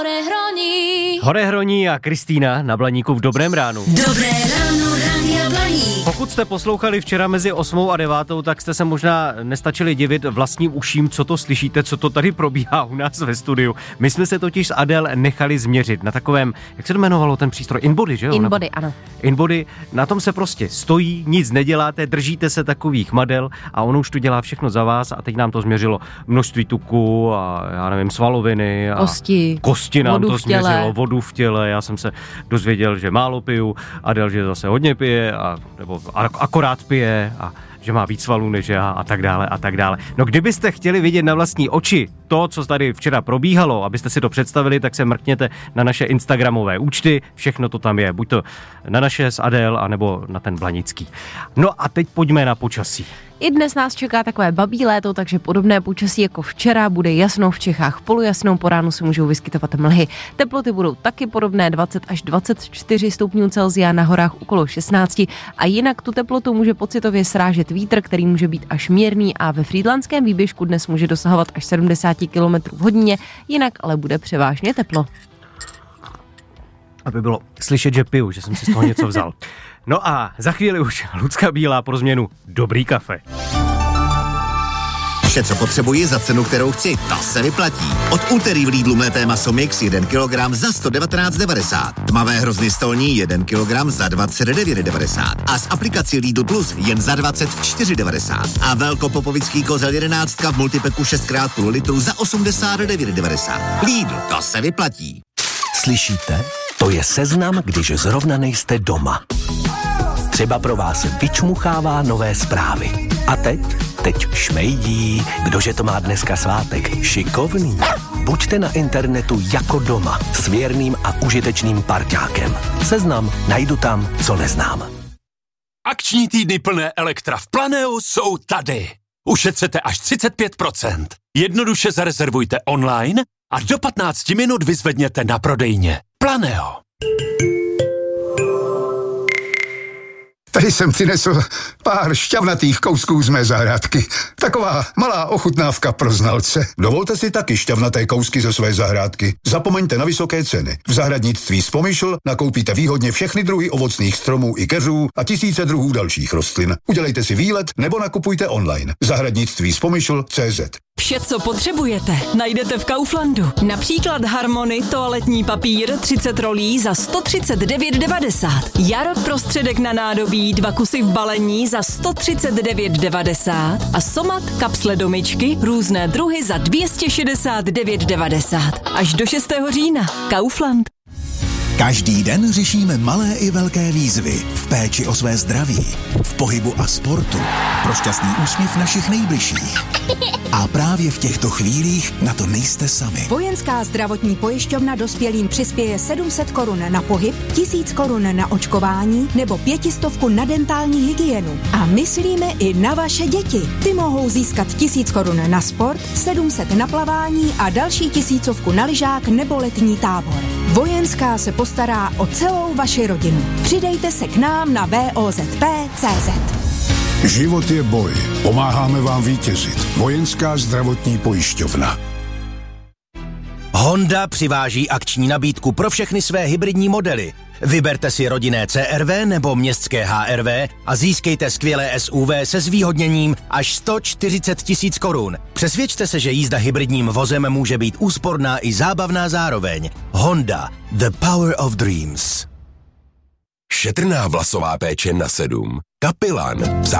Horehroní a Kristýna na Blaníku v Dobrém ránu. Dobré ráno, Rádia Blaník. Pokud jste poslouchali včera mezi 8 a 9, tak jste se možná nestačili divit vlastním uším, co to slyšíte, co to tady probíhá u nás ve studiu. My jsme se totiž s Adele nechali změřit na takovém, jak se to jmenovalo ten přístroj? InBody, že jo? InBody, ano. InBody, na tom se prostě stojí, nic neděláte, držíte se takových madel a ono už to dělá všechno za vás a teď nám to změřilo množství tuku a já nevím, svaloviny a kosti nám to změřilo, vodu v těle. Já jsem se dozvěděl, že málo piju, Adel, že zase hodně pije nebo akorát pije a že má víc svalů než já a tak dále a tak dále. No kdybyste chtěli vidět na vlastní oči to, co tady včera probíhalo, abyste si to představili, tak se mrkněte na naše instagramové účty, všechno to tam je, buď to na naše s Adel, anebo na ten blanický. No a teď pojďme na počasí. I dnes nás čeká takové babí léto, takže podobné počasí jako včera, bude jasno v Čechách, polojasnou, po ránu se můžou vyskytovat mlhy. Teploty budou taky podobné 20 až 24 stupňů Celsia, na horách okolo 16 a jinak tu teplotu může pocitově srážet vítr, který může být až mírný a ve frýdlantském výběžku dnes může dosahovat až 70 km v hodině, jinak ale bude převážně teplo. Aby bylo slyšet, že piju, že jsem si z toho něco vzal. No a za chvíli už Lucka Bílá pro změnu dobrý kafe. Vše, co potřebuji za cenu, kterou chci, ta se vyplatí. Od úterý v Lidlu mlété maso mix 1 kg za 119,90. Tmavé hrozny stolní 1 kg za 29,90. A z aplikací Lidl Plus jen za 24,90. A velkopopovický kozel 11 v multipeku 6x půl litru za 89,90. Lidl, to se vyplatí. Slyšíte? To je seznam, když zrovna nejste doma. Třeba pro vás vyčmuchává nové zprávy. A teď šmejdí, kdože to má dneska svátek, šikovný. Buďte na internetu jako doma, s věrným a užitečným parťákem. Seznam najdu tam, co neznám. Akční týdny plné elektra v Planeu jsou tady. Ušetřete až 35%. Jednoduše zarezervujte online a do 15 minut vyzvedněte na prodejně. Planeo. Tady jsem přinesl pár šťavnatých kousků z mé zahrádky. Taková malá ochutnávka pro znalce. Dovolte si taky šťavnaté kousky ze své zahrádky. Zapomeňte na vysoké ceny. V zahradnictví Spomyšl nakoupíte výhodně všechny druhy ovocných stromů i keřů a tisíce druhů dalších rostlin. Udělejte si výlet nebo nakupujte online. Zahradnictví Spomyšl.cz. Vše, co potřebujete, najdete v Kauflandu. Například Harmony toaletní papír 30 rolí za 139,90. Jaro prostředek na nádobí 2 kusy v balení za 139,90. A Somat kapsle do myčky různé druhy za 269,90. Až do 6. října. Kaufland. Každý den řešíme malé i velké výzvy v péči o své zdraví, v pohybu a sportu, pro šťastný úsměv našich nejbližších. A právě v těchto chvílích na to nejste sami. Vojenská zdravotní pojišťovna dospělým přispěje 700 korun na pohyb, 1000 korun na očkování nebo 500 na dentální hygienu. A myslíme i na vaše děti. Ty mohou získat 1000 korun na sport, 700 na plavání a další 1000 na lyžák nebo letní tábor. Vojenská se postará o celou vaši rodinu. Přidejte se k nám na VOZP.cz. Život je boj. Pomáháme vám vítězit. Vojenská zdravotní pojišťovna. Honda přiváží akční nabídku pro všechny své hybridní modely. Vyberte si rodinné CR-V nebo městské HR-V a získejte skvělé SUV se zvýhodněním až 140 000 korun. Přesvědčte se, že jízda hybridním vozem může být úsporná i zábavná zároveň. Honda. The power of dreams. Šetrná vlasová péče na 7. Kapilan.